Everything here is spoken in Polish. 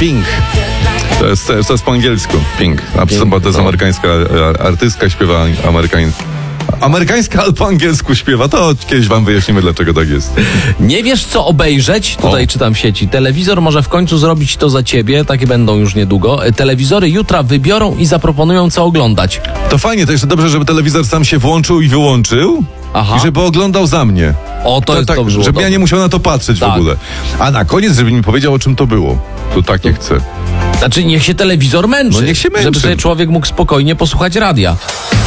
Pink. To jest po angielsku. Pink. To jest amerykańska artystka, śpiewa amerykańska, ale po angielsku śpiewa. To kiedyś wam wyjaśnimy, dlaczego tak jest. Nie wiesz, co obejrzeć? Tutaj czytam w sieci. Telewizor może w końcu zrobić to za ciebie. Takie będą już niedługo. Telewizory jutra wybiorą i zaproponują, co oglądać. To fajnie, to jeszcze dobrze, żeby telewizor sam się włączył i wyłączył. Aha. I żeby oglądał za mnie. To jest tak, dobrze. żeby ja nie musiał na to patrzeć w ogóle. A na koniec, żeby mi powiedział, o czym to było. To takie chcę. Znaczy, niech się telewizor męczy. No niech się męczy. Żeby sobie człowiek mógł spokojnie posłuchać radia.